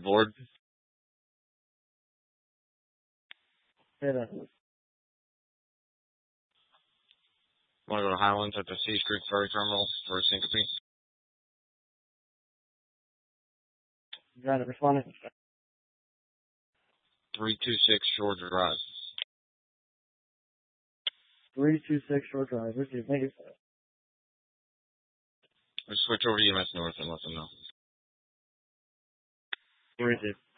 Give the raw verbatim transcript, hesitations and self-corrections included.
board? Yeah. Want to go to Highlands at the C Street Ferry Terminal for a syncope? Got it. Responding. three two six Georgia Drive. three two six Short Drive. Received. Thank you. Just switch over to U M S North and let them know. Received.